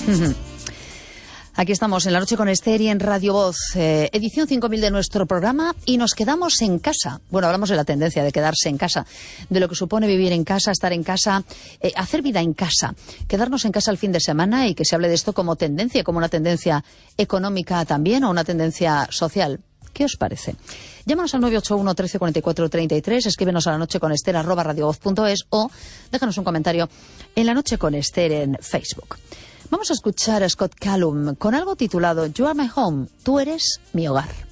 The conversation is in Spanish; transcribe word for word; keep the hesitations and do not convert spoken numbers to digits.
Aquí estamos en La Noche con Esther y en Radio Voz, eh, edición cinco mil de nuestro programa, y nos quedamos en casa. Bueno, hablamos de la tendencia de quedarse en casa, de lo que supone vivir en casa, estar en casa, eh, hacer vida en casa, quedarnos en casa el fin de semana y que se hable de esto como tendencia, como una tendencia económica también o una tendencia social. ¿Qué os parece? Llámanos al nueve ocho uno, trece, cuarenta y cuatro, treinta y tres, escríbenos a la noche con Esther arroba radiovoz punto es o déjanos un comentario en La Noche con Esther en Facebook. Vamos a escuchar a Scott Callum con algo titulado You Are My Home, tú eres mi hogar.